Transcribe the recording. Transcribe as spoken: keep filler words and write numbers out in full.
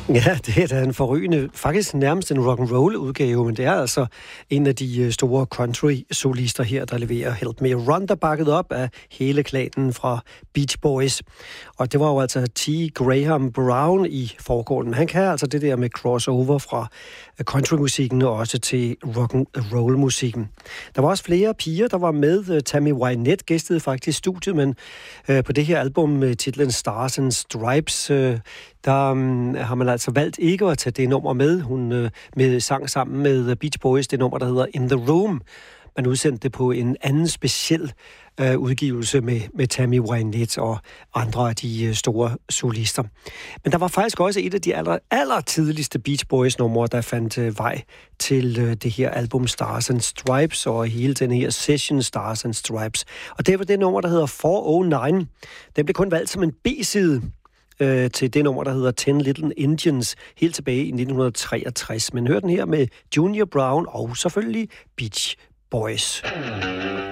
Ja, det er da en forrygende, faktisk nærmest en rock'n'roll udgave, men det er altså en af de store country-solister her, der leverer Help Me Run, der bakket op af hele klanen fra Beach Boys. Og det var jo altså T. Graham Brown i forgården. Han kan altså det der med crossover fra countrymusikken og også til rock'n'roll-musikken. Der var også flere piger, der var med. Tammy Wynette gæstede faktisk studiet, men på det her album med titlen Stars and Stripes, der um, har man altså valgt ikke at tage det nummer med. Hun uh, med sang sammen med Beach Boys, det nummer, der hedder In the Room. Man udsendte det på en anden speciel uh, udgivelse med, med Tammy Wynette og andre af de uh, store solister. Men der var faktisk også et af de aller, aller tidligste Beach Boys-numre, der fandt uh, vej til uh, det her album Stars and Stripes og hele den her session Stars and Stripes. Og det var det nummer, der hedder four oh nine. Den blev kun valgt som en B-side til det nummer, der hedder Ten Little Indians, helt tilbage i nitten treogtres. Men hør den her med Junior Brown og selvfølgelig Beach Boys.